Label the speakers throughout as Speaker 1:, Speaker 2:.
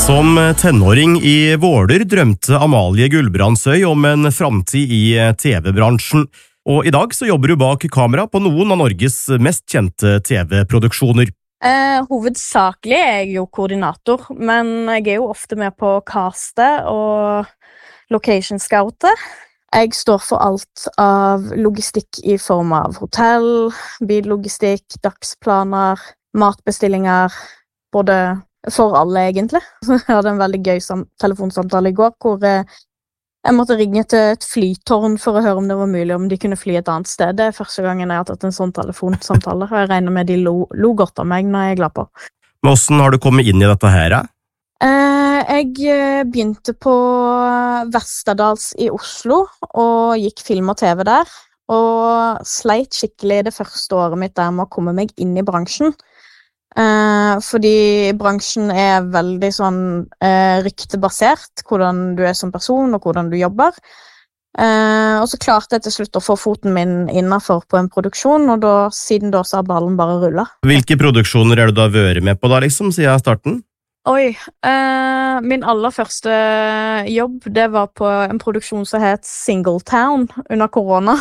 Speaker 1: Som tenåring i Våler drømte Amalie Gulbrandsøy om en framtid i TV-bransjen, og i dag så jobber du bak kamera på noen av Norges mest kjente TV-produksjoner.
Speaker 2: Hovedsakelig er jeg jo koordinator, men jeg er jo ofte med på castet og location scoutet. Jeg står for alt av logistikk i form av hotell, billogistikk, dagsplaner, matbestillinger, både for alle egentlig. Jeg hadde en veldig gøy telefonsamtale i går, hvor jeg måtte ringe til et flytårn for å høre om det var mulig om de kunne fly et annet sted. Det er første gangen jeg har tatt en sånn telefonsamtale, og jeg regner med de lo godt av meg når jeg er glad på.
Speaker 1: Men hvordan har du kommet inn i dette her?
Speaker 2: Jeg begynte på Vesterdals i Oslo, og gikk film og TV der, og sleit skikkelig det første året mitt der med å komme meg inn i bransjen. Fordi bransjen er veldig sånn ryktebasert, hvordan du er som person og hvordan du jobber. Og så klarte jeg til slutt å få foten min innenfor på en produksjon, og siden da så har ballen bare rullet.
Speaker 1: Hvilke produksjoner er du da vært med på da, liksom, siden starten?
Speaker 2: Oi, min aller første jobb, det var på en produksjon som het Singletown under korona.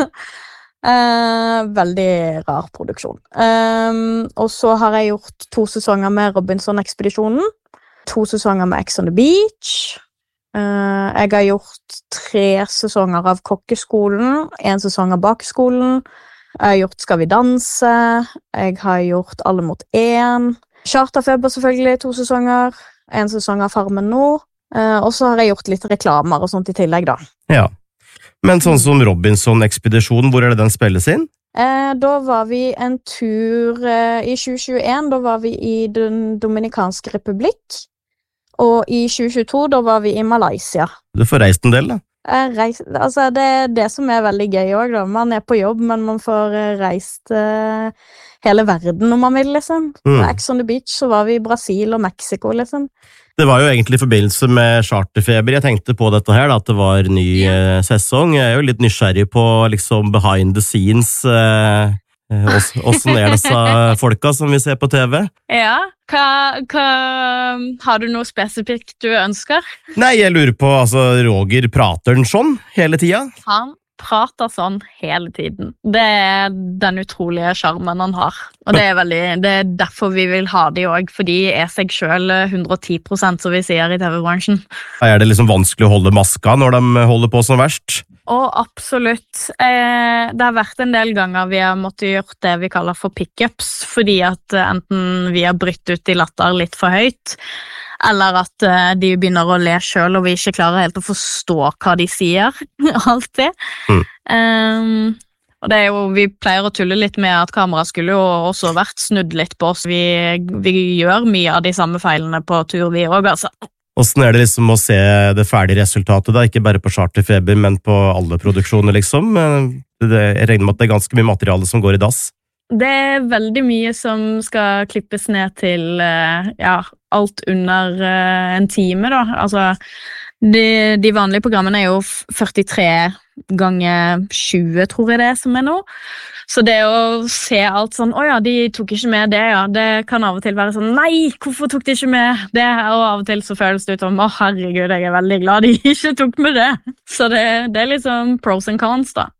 Speaker 2: Veldig rar produksjon. Og så har jeg gjort 2 sesonger med Robinson-ekspedisjonen, 2 sesonger med Ex on the Beach. Jeg har gjort 3 sesonger av Kokkeskolen, 1 sesong av Bakeskolen. Jeg har gjort Skal vi danse, jeg har gjort Alle mot 1. Charterfeber selvfølgelig 2 sesonger, 1 sesong av Farmen nå, og så har jeg gjort litt reklamer og sånt i tillegg da.
Speaker 1: Ja. Men sånn som Robinson-ekspedisjonen, hvor er det den spilles inn?
Speaker 2: Da var vi en tur i 2021, da var vi i Den Dominikanske Republikk, og i 2022 da var vi i Malaysia.
Speaker 1: Du får reist en del da?
Speaker 2: Altså det er det som er veldig gøy også da. Man er på jobb, men man får reist hele verden når man vil, liksom. Ex on the Beach, så var vi i Brasil og Mexico, liksom.
Speaker 1: Det var jo egentlig i forbindelse med Charterfeber jeg tenkte på dette her, da, at det var ny sesong. Jeg er jo litt nysgjerrig på liksom behind the scenes, hvordan er disse folka som vi ser på TV?
Speaker 2: Ja, har du noe spesifikt du ønsker?
Speaker 1: Nei, jeg lurer på, altså, Roger, prater den sånn hele tiden?
Speaker 2: Han prater sånn hele tiden. Det er den utrolige charmen han har. Og det er derfor vi vil ha de også, for de er seg selv 110%, som vi sier i TV-bransjen.
Speaker 1: Er det liksom vanskelig å holde maska når de holder på som verst?
Speaker 2: Absolutt. Det har vært en del ganger vi har måttet gjort det vi kaller for pick-ups, fordi at enten vi har brytt ut i latter litt for høyt, eller at de begynner å le selv, og vi ikke klarer helt å forstå hva de sier, alltid. Og det er jo, vi pleier å tulle litt med at kamera skulle jo også vært snudd litt på oss. Vi gjør mye av de samme feilene på tur vi også, altså.
Speaker 1: Hvordan er det liksom å se det ferdige resultatet da? Ikke bare på Charterfeber, men på alle produksjoner liksom? Jeg regner med at det er ganske mye materiale som går i dass.
Speaker 2: Det er veldig mye som skal klippes ned til alt under en time da. Altså, de vanlige programmene er jo 43 ganger 20, tror jeg det som er nå. Så det å se alt sånn, de tok ikke med det, det kan av og til være sånn, nei, hvorfor tok de ikke med det? Og av og til så føles det ut som, herregud, jeg er veldig glad de ikke tok med det. Så det er liksom pros and cons da.